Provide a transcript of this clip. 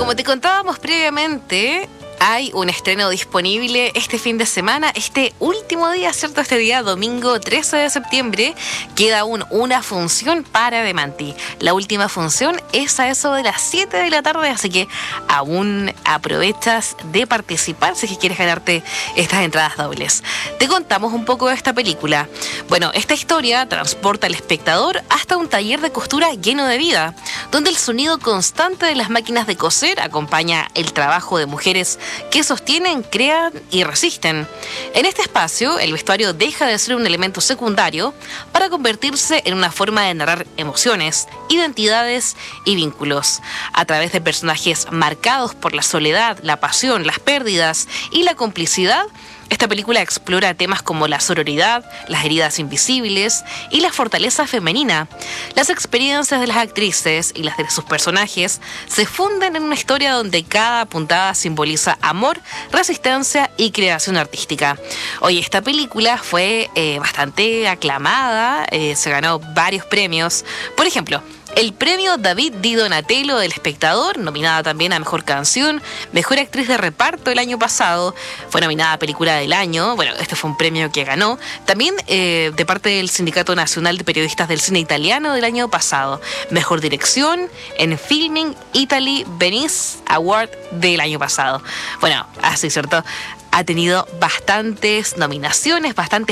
como te contábamos previamente, hay un estreno disponible este fin de semana, este último día, ¿cierto? Este día, domingo 13 de septiembre, queda aún una función para Demanti. La última función es a eso de las 7 de la tarde, así que aún aprovechas de participar si quieres ganarte estas entradas dobles. Te contamos un poco de esta película. Bueno, esta historia transporta al espectador hasta un taller de costura lleno de vida, donde el sonido constante de las máquinas de coser acompaña el trabajo de mujeres que sostienen, crean y resisten. En este espacio, el vestuario deja de ser un elemento secundario para convertirse en una forma de narrar emociones, identidades y vínculos. A través de personajes marcados por la soledad, la pasión, las pérdidas y la complicidad, esta película explora temas como la sororidad, las heridas invisibles y la fortaleza femenina. Las experiencias de las actrices y las de sus personajes se funden en una historia donde cada puntada simboliza amor, resistencia y creación artística. Oye, esta película fue bastante aclamada, se ganó varios premios. Por ejemplo, el premio David Di Donatello del Espectador, nominada también a Mejor Canción, Mejor Actriz de Reparto el año pasado, fue nominada a Película del Año, bueno, este fue un premio que ganó, también de parte del Sindicato Nacional de Periodistas del Cine Italiano del año pasado, Mejor Dirección en Filming Italy Venice Award del año pasado. Bueno, así, ¿cierto? Ha tenido bastantes nominaciones, bastantes